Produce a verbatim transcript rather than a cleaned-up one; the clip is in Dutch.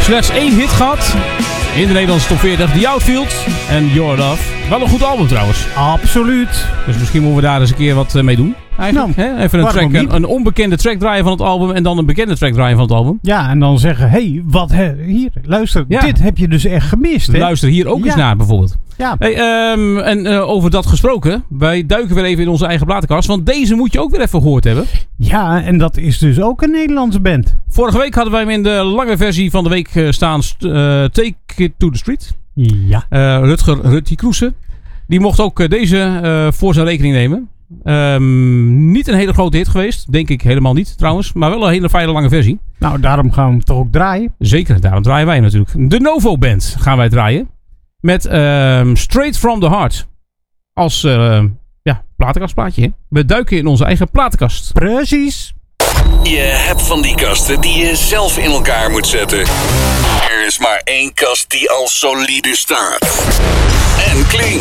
Slechts één hit gehad in de Nederlandse top veertig. The Outfield en Your Love. Wel een goed album trouwens. Absoluut. Dus misschien moeten we daar eens een keer wat mee doen. Eigenlijk, nou, hè? Even een, track, een, een onbekende track draaien van het album en dan een bekende track draaien van het album. Ja, en dan zeggen, hé, hey, wat he, hier, luister, ja. dit heb je dus echt gemist. Hè? Luister hier ook ja. eens naar bijvoorbeeld. Ja. Hey, um, en uh, over dat gesproken, wij duiken weer even in onze eigen platenkast, want deze moet je ook weer even gehoord hebben. Ja, en dat is dus ook een Nederlandse band. Vorige week hadden wij hem in de lange versie van de week staan, uh, Take It to the Street. Ja. Uh, Rutger Rutty Kroese. Die mocht ook uh, deze uh, voor zijn rekening nemen. Um, niet een hele grote hit geweest. Denk ik helemaal niet trouwens. Maar wel een hele fijne lange versie. Nou, daarom gaan we hem toch ook draaien? Zeker, daarom draaien wij natuurlijk. De Novo Band gaan wij draaien. Met um, Straight From The Heart. Als uh, ja, platenkastplaatje. We duiken in onze eigen platenkast. Precies. Je hebt van die kasten die je zelf in elkaar moet zetten. Er is maar één kast die al solide staat. En klinkt.